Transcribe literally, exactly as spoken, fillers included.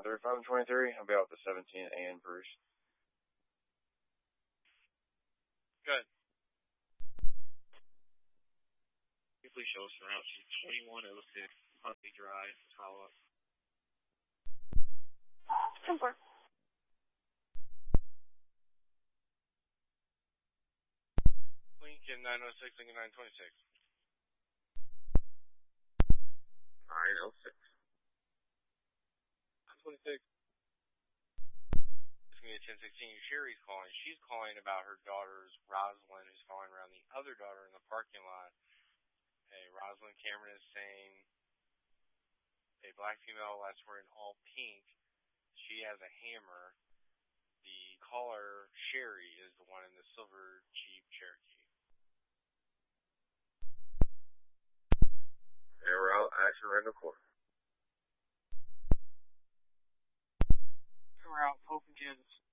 one thirty-five and twenty-three. I'll be out with the seventeen A and Bruce. Good. Please show us around. She's twenty-one oh six, Huntley Drive, follow up. ten four. Lincoln nine oh six, Lincoln nine twenty-six. nine oh six. twenty-six. It's going to be a ten sixteen. Sherry's calling. She's calling about her daughter's Rosalind, who's following around the other daughter in the parking lot. Hey, Rosalind Cameron is saying a black female last wearing all pink. She has a hammer. The caller, Sherry, is the one in the silver Jeep Cherokee. And we're out, action right in the corner. We're out, Pope and Kansas.